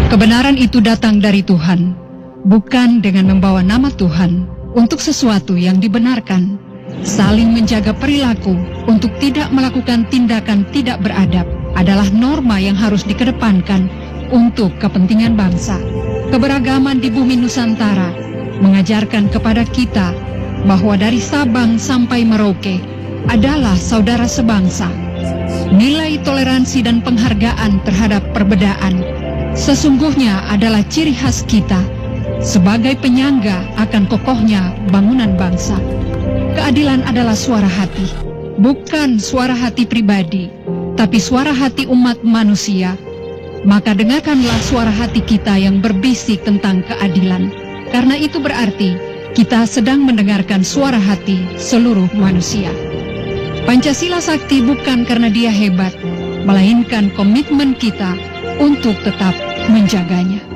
Kebenaran itu datang dari Tuhan, bukan dengan membawa nama Tuhan untuk sesuatu yang dibenarkan. Saling menjaga perilaku untuk tidak melakukan tindakan tidak beradab adalah norma yang harus dikedepankan untuk kepentingan bangsa. Keberagaman di bumi Nusantara mengajarkan kepada kita bahwa dari Sabang sampai Merauke adalah saudara sebangsa. Nilai toleransi dan penghargaan terhadap perbedaan sesungguhnya adalah ciri khas kita sebagai penyangga akan kokohnya bangunan bangsa. Keadilan adalah suara hati, bukan suara hati pribadi, tapi suara hati umat manusia. Maka dengarkanlah suara hati kita yang berbisik tentang keadilan. Karena itu berarti kita sedang mendengarkan suara hati seluruh manusia. Pancasila sakti bukan karena dia hebat, melainkan komitmen kita untuk tetap menjaganya.